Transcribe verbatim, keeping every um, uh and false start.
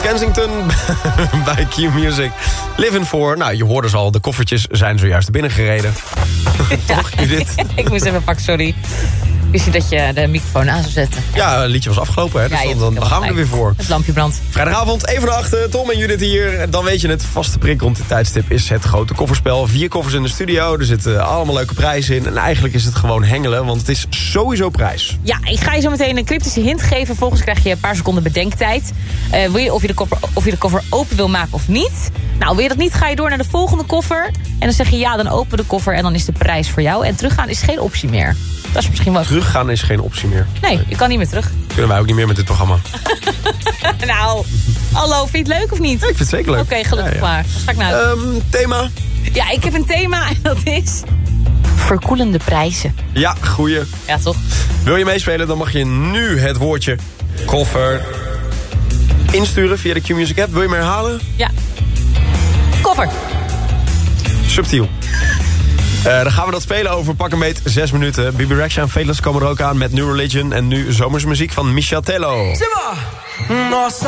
Kensington bij Q Music. Living for. Nou, je hoorde ze al, de koffertjes zijn zojuist binnengereden. Ja. Toch, Judith? Ik moest even pakken, sorry. Wist je dat je de microfoon aan zou zetten? Ja, het liedje was afgelopen, hè? Dus Ja, dan, dan, dan gaan we er weer voor. Het lampje brandt. Vrijdagavond, even naar achter. Tom en Judith hier. Dan weet je het, vaste prik rond dit tijdstip is het grote kofferspel. Vier koffers in de studio, er zitten allemaal leuke prijzen in. En eigenlijk is het gewoon hengelen, want het is sowieso prijs. Ja, ik ga je zo meteen een cryptische hint geven. Vervolgens krijg je een paar seconden bedenktijd. Uh, wil je of, je de koffer, of je de koffer open wil maken of niet? Nou, wil je dat niet, ga je door naar de volgende koffer. En dan zeg je ja, dan open de koffer en dan is de prijs voor jou. En teruggaan is geen optie meer. Dat is misschien wel... Teruggaan is geen optie meer. Nee, je kan niet meer terug. Kunnen wij ook niet meer met dit programma. Nou, hallo, vind je het leuk of niet? Ja, ik vind het zeker leuk. Oké, okay, gelukkig ja, ja. maar. Dan ga ik naar... Um, thema? Ja, ik heb een thema en dat is... verkoelende prijzen. Ja, goeie. Ja, toch? Wil je meespelen, dan mag je nu het woordje koffer insturen via de Q-Music app. Wil je me herhalen? Ja. Koffer. Subtiel. Uh, dan gaan we dat spelen over pak een beet zes minuten. Bibi Rexha en Faithless komen er ook aan met New Religion. En nu zomersmuziek van Michel Tello.